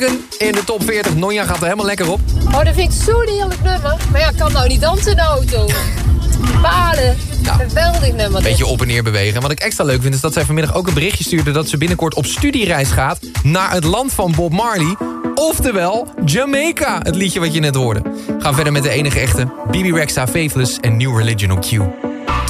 in de top 40. Nonja gaat er helemaal lekker op. Oh, dat vind ik zo'n heerlijk nummer. Maar ja, ik kan nou niet dansen in de auto. Balen. Ja. Geweldig nummer. Beetje op en neer bewegen. En wat ik extra leuk vind is dat zij vanmiddag ook een berichtje stuurde... dat ze binnenkort op studiereis gaat naar het land van Bob Marley. Oftewel Jamaica, het liedje wat je net hoorde. Gaan verder met de enige echte. Bibi Rexha, Faithless en New Religion on Q.